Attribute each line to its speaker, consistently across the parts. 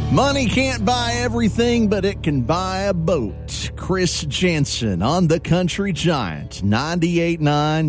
Speaker 1: Money can't buy everything, but it can buy a boat. Chris Jansen on the Country Giant, 98.9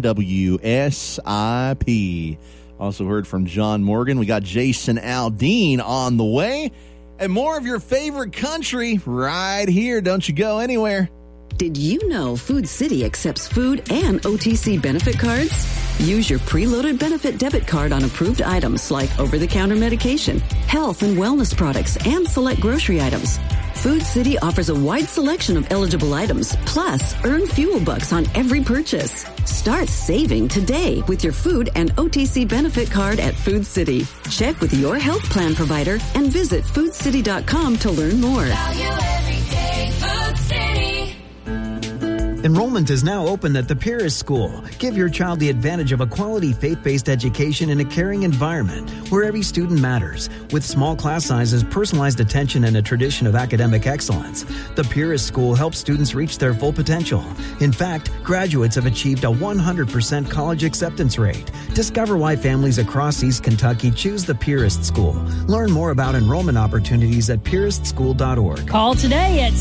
Speaker 1: WSIP. Also heard from John Morgan. We got Jason Aldean on the way. And more of your favorite country right here. Don't you go anywhere.
Speaker 2: Did you know Food City accepts food and OTC benefit cards? Use your preloaded benefit debit card on approved items like over-the-counter medication, health and wellness products, and select grocery items. Food City offers a wide selection of eligible items, plus earn fuel bucks on every purchase. Start saving today with your food and OTC benefit card at Food City. Check with your health plan provider and visit foodcity.com to learn more.
Speaker 3: Value every day, Food City.
Speaker 4: Enrollment is now open at the Pieris School. Give your child the advantage of a quality faith-based education in a caring environment where every student matters. With small class sizes, personalized attention, and a tradition of academic excellence, the Pieris School helps students reach their full potential. In fact, graduates have achieved a 100% college acceptance rate. Discover why families across East Kentucky choose the Pieris School. Learn more about enrollment opportunities at pierisschool.org.
Speaker 5: Call today at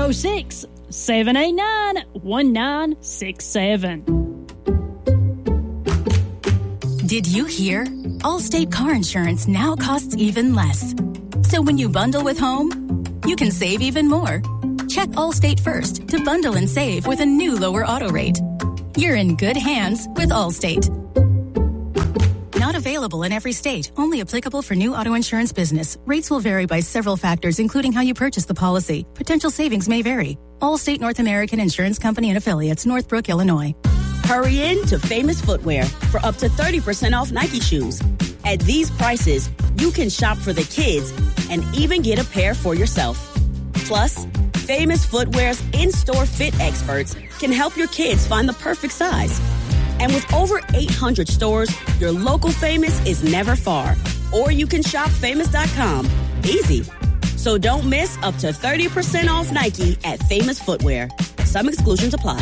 Speaker 5: 606-789-1967.
Speaker 6: Did you hear? Allstate car insurance now costs even less. So when you bundle with home, you can save even more. Check Allstate first to bundle and save with a new lower auto rate. You're in good hands with Allstate. Not available in every state. Only applicable for new auto insurance business. Rates will vary by several factors, including how you purchase the policy. Potential savings may vary. Allstate North American Insurance Company and Affiliates, Northbrook, Illinois.
Speaker 7: Hurry in to Famous Footwear for up to 30% off Nike shoes. At these prices, you can shop for the kids and even get a pair for yourself. Plus, Famous Footwear's in-store fit experts can help your kids find the perfect size. And with over 800 stores, your local Famous is never far. Or you can shop famous.com. Easy. So don't miss up to 30% off Nike at Famous Footwear. Some exclusions apply.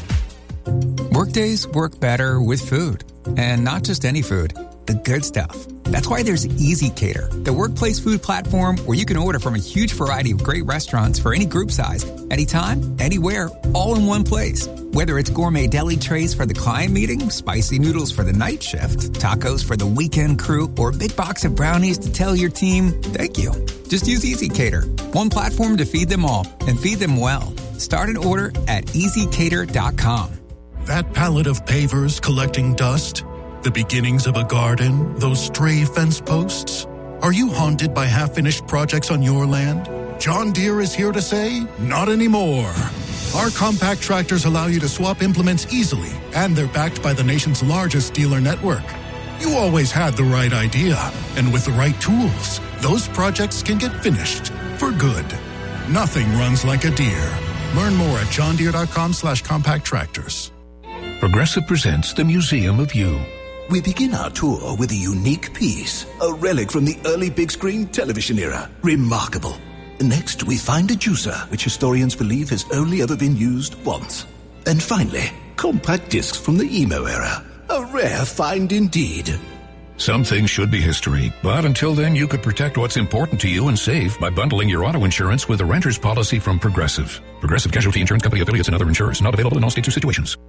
Speaker 8: Workdays work better with food. And not just any food, the good stuff. That's why there's EasyCater, the workplace food platform where you can order from a huge variety of great restaurants for any group size, anytime, anywhere, all in one place. Whether it's gourmet deli trays for the client meeting, spicy noodles for the night shift, tacos for the weekend crew, or a big box of brownies to tell your team, thank you. Just use EasyCater, one platform to feed them all and feed them well. Start an order at easycater.com.
Speaker 9: That pallet of pavers collecting dust? The beginnings of a garden? Those stray fence posts? Are you haunted by half-finished projects on your land? John Deere is here to say, not anymore. Our compact tractors allow you to swap implements easily, and they're backed by the nation's largest dealer network. You always had the right idea, and with the right tools, those projects can get finished for good. Nothing runs like a Deere. Learn more at johndeere.com/compact tractors.
Speaker 10: Progressive presents the Museum of You.
Speaker 11: We begin our tour with a unique piece, a relic from the early big screen television era. Remarkable. Next, we find a juicer, which historians believe has only ever been used once. And finally, compact discs from the emo era. A rare find indeed.
Speaker 10: Some things should be history, but until then, you could protect what's important to you and save by bundling your auto insurance with a renter's policy from Progressive. Progressive Casualty Insurance Company affiliates and other insurers. Not available in all states or situations.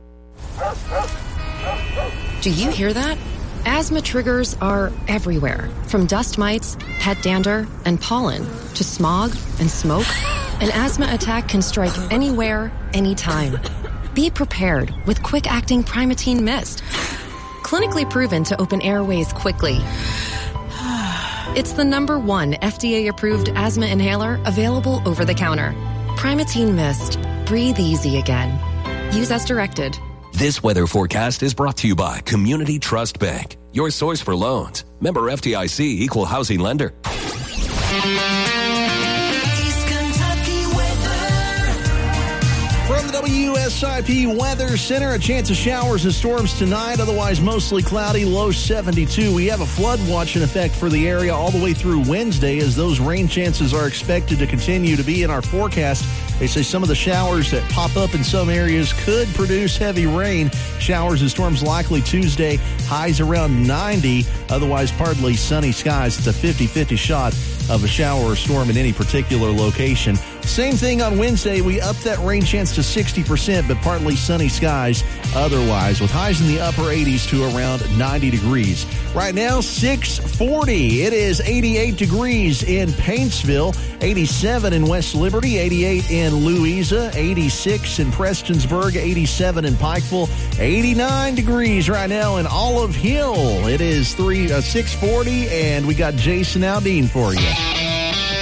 Speaker 12: Do you hear that? Asthma triggers are everywhere, from dust mites, pet dander, and pollen, to smog and smoke. An asthma attack can strike anywhere, anytime. Be prepared with quick-acting Primatene Mist. Clinically proven to open airways quickly. It's the #1 FDA-approved asthma inhaler available over the counter. Primatene Mist. Breathe easy again. Use as directed.
Speaker 13: This weather forecast is brought to you by Community Trust Bank, your source for loans. Member FDIC, equal housing lender.
Speaker 1: From the WSIP Weather Center, a chance of showers and storms tonight, otherwise mostly cloudy, low 72. We have a flood watch in effect for the area all the way through Wednesday, as those rain chances are expected to continue to be in our forecast. They say some of the showers that pop up in some areas could produce heavy rain. Showers and storms likely Tuesday, highs around 90. Otherwise, partly sunny skies. It's a 50-50 shot of a shower or storm in any particular location. Same thing on Wednesday. We upped that rain chance to 60%, but partly sunny skies otherwise, with highs in the upper 80s to around 90 degrees. Right now, 640. It is 88 degrees in Paintsville, 87 in West Liberty, 88 in Louisa, 86 in Prestonsburg, 87 in Pikeville, 89 degrees right now in Olive Hill. It is 640, and we got Jason Aldean for you.